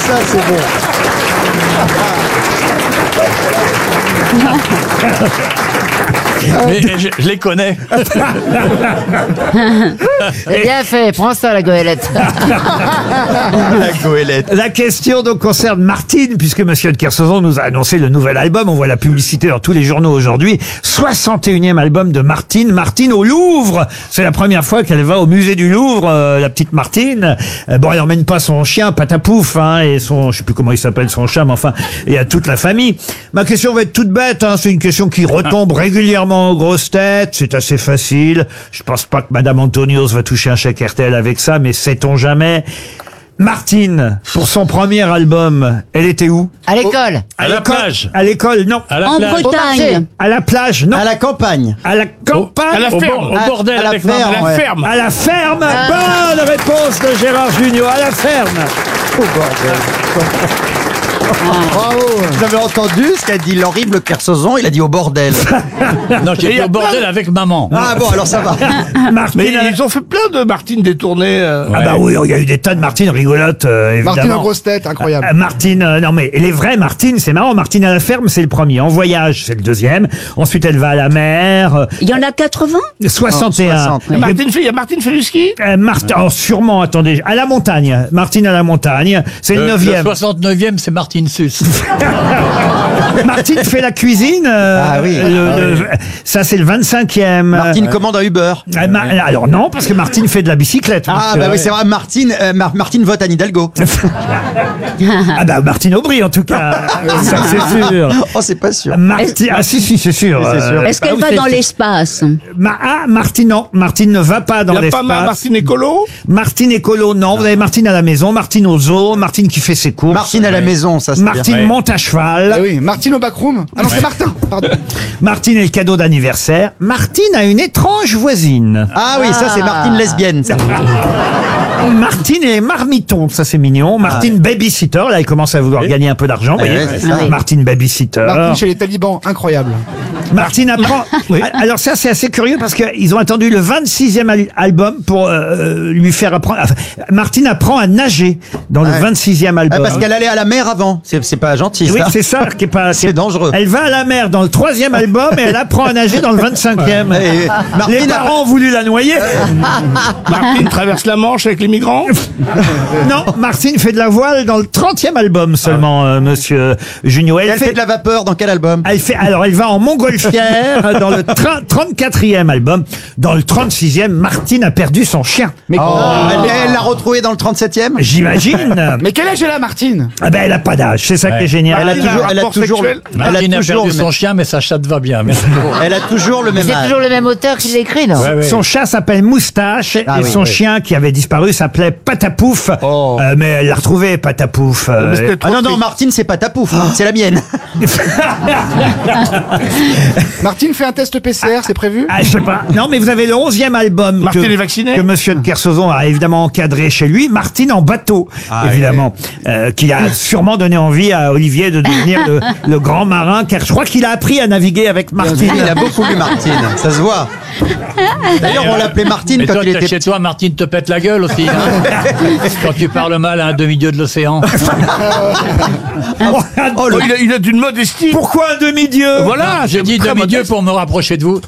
Ça, c'est bon. Mais je les connais. C'est bien fait, prends ça la goélette. La goélette. La question donc concerne Martine, puisque Monsieur de Kersauzon nous a annoncé le nouvel album. On voit la publicité dans tous les journaux aujourd'hui. 61e album de Martine. Martine au Louvre. C'est la première fois qu'elle va au musée du Louvre, la petite Martine. Bon, elle emmène pas son chien, Patapouf, hein, et son, je sais plus comment il s'appelle, son chat, mais enfin, il y a toute la famille. Ma question va être toute bête, hein. C'est une question qui retombe régulièrement aux grosses têtes. C'est assez facile. Je pense pas que Madame Antonios va toucher un chèque RTL avec ça, mais sait-on jamais. Martine, pour son premier album, elle était où? À l'école. À la plage. À l'école, non. À la En plage. Bretagne. À la plage, non. À la campagne. À la campagne. À la ferme. Au bordel à la avec ferme, maman. À la ouais. ferme. À la ferme. Bonne réponse de Gérard Junior. À la ferme. Bravo. Vous avez entendu ce qu'a dit l'horrible Kersauzon? Il a dit au bordel. Non, j'ai dit au bordel avec maman. Ah bon, alors ça va. Martine. Mais ils ont fait plein de Martine détournées. Ah bah oui, il y a eu des tas de Martine rigolotes, évidemment. Martine en grosse tête, incroyable. Martine, non mais les vraies Martine, c'est marrant. Martine à la ferme, c'est le premier. En voyage, c'est le deuxième. Ensuite, elle va à la mer. Il y en a 80? 61. 60. Il y a Martine fait du ski. Oh, sûrement, attendez. À la montagne. Martine à la montagne. C'est le Le 9e. 69e, c'est Martine Sus. Martine fait la cuisine. Ah oui. Ça, c'est le 25e. Martine commande un Uber. Alors non, parce que Martine fait de la bicyclette. Ah bah oui, c'est vrai, Martine, Martine vote Anne Hidalgo. Ah bah Martine Aubry en tout cas. Ça, c'est sûr. Oh, c'est pas sûr. Martine, ah si, c'est sûr. Oui, c'est sûr. Est-ce qu'elle va dans l'espace? Martine, non. Martine ne va pas dans Il n'y a pas l'espace. Martine écolo. Martine écolo, non. Vous avez Martine à la maison, Martine au zoo, Martine qui fait ses courses. Martine à la maison, ça c'est bien. Martine monte à cheval. Ah oui, Martine au backroom. Ah non, c'est Martin, pardon. Martine est le cadeau d'anniversaire. Martine a une étrange voisine. Ah oui, ça c'est Martine lesbienne. Ça. Martine est marmiton, ça c'est mignon. Martine babysitter, là elle commence à vouloir gagner un peu d'argent. vous voyez. ouais, c'est ça. Martine babysitter. Martine chez les talibans, incroyable. Martine apprend. Alors ça c'est assez curieux parce qu'ils ont attendu le 26e album pour lui faire apprendre. Enfin, Martine apprend à nager dans le 26e album. Parce qu'elle allait à la mer avant. C'est pas gentil. Oui, ça. c'est ça qui est pas. C'est dangereux. Elle va à la mer dans le 3e album et elle apprend à nager dans le 25e. Et Martine Les parents ont voulu la noyer. Martine traverse la Manche avec les migrants. Non, Martine fait de la voile dans le 30e album seulement, monsieur Junio. elle fait de la vapeur dans quel album? Elle va en montgolfière dans le 34e album. Dans le 36e, Martine a perdu son chien. Mais, Elle l'a retrouvé dans le 37e? J'imagine. mais quel âge elle a, Martine? Ah ben, elle a pas d'âge, c'est ça qui est génial. Elle a toujours, un elle a rapport toujours, sexuel. Martine a perdu le son même- chien, mais sa chatte va bien. Merci. elle a toujours le même C'est âge. toujours le même auteur qui l'écrit, non? Son chat s'appelle Moustache Ah et oui, son oui. chien qui avait disparu s'appelait Patapouf. Oh. Mais elle l'a retrouvé, Patapouf. Ah non, non, Martine, c'est pas ta pouf, c'est la mienne. Martine fait un test PCR, c'est prévu? Ah, je sais pas. Non, mais vous avez le 11e album Martine est vaccinée. que Monsieur de Kersauzon a évidemment encadré chez lui. Martine en bateau, évidemment, qui a sûrement donné envie à Olivier de devenir le grand marin, car je crois qu'il a appris à naviguer avec Martine. Il a beaucoup lu Martine, ça se voit. D'ailleurs, on l'appelait Martine Mais quand toi, il t'as était chez petit. toi, Martine te pète la gueule aussi. Hein quand tu parles mal à un demi-dieu de l'océan. Oh, il a d'une modestie. Pourquoi un demi-dieu? Voilà, j'ai dit très demi-dieu modeste. pour me rapprocher de vous.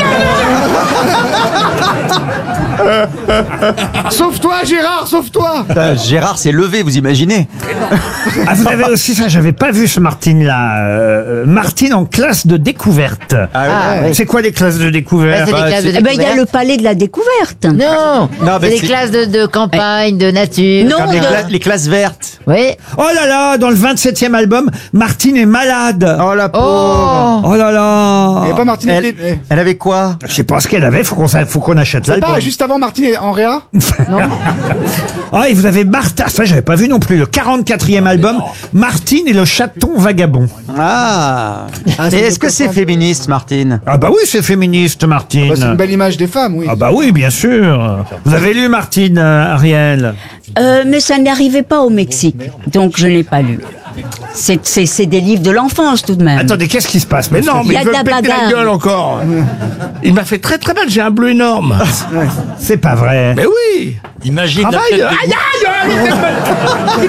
Sauve-toi, Gérard, sauve-toi! Gérard s'est levé, vous imaginez? Ah, vous avez aussi ça, j'avais pas vu ce Martine-là. Martine en classe de découverte. Ah, oui. C'est quoi les classes de Bah, découverte? c'est des classes de Eh ben, il y a découverte. le palais de la découverte. Non, Non, mais c'est des c'est- classes de campagne, de nature. Non, Comme les classes vertes. Oui. Oh là là, dans le 27e album, Martine est malade. Oh la pauvre. Oh là là. Il n'y a pas Martine Elle, elle avait quoi? Je sais pas ce qu'elle avait, faut qu'on achète C'est l'album. pas juste avant Martine est en réa? Non? Ah, et vous avez Martha, ça j'avais pas vu non plus, le 44e album, Martine et le chaton vagabond. Ah. Ah, Et c'est est-ce que de c'est quoi féministe, Martine? Ah bah oui, c'est féministe, Martine. Bah, c'est une belle image des femmes, oui. Ah bah oui, bien sûr. Vous avez lu Martine, Ariel? Mais ça n'arrivait pas au Mexique, donc je n'ai pas lu. C'est des livres de l'enfance tout de même. Attendez, qu'est-ce qui se passe? Mais non, Il y mais a il de veut la me péter la bagarre. gueule encore. Il m'a fait très très mal, j'ai un bleu énorme. C'est pas vrai. Mais oui. Imagine la Travaille. tête de- Aïe aïe, aïe,